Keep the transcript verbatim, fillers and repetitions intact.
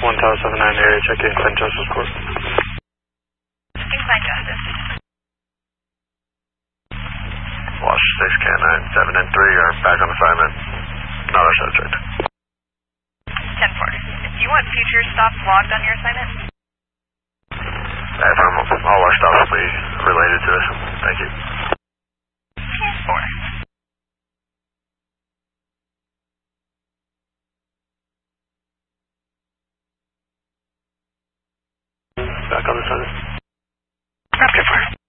one Tower seven nine area, check in Clint Justice Court. In Clint Justice. Watch six K nine, seven and three are back on assignment. Not our subject. ten four. Do you want future stops logged on your assignment? Affirm, all our stops will be related to us. Thank you. ten four. Back on assignment. Raptor four.